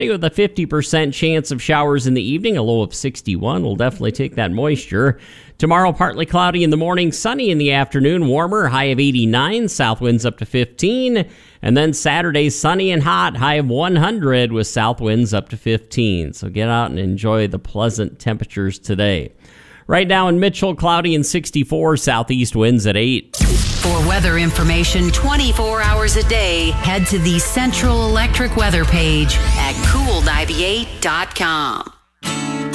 with a 50% chance of showers in the evening, a low of 61. We'll definitely take that moisture. Tomorrow, partly cloudy in the morning, sunny in the afternoon, warmer, high of 89, south winds up to 15. And then Saturday, sunny and hot, high of 100 with south winds up to 15. So get out and enjoy the pleasant temperatures today. Right now in Mitchell, cloudy and 64, southeast winds at 8. For weather information 24 hours a day, head to the Central Electric weather page at cool98.com.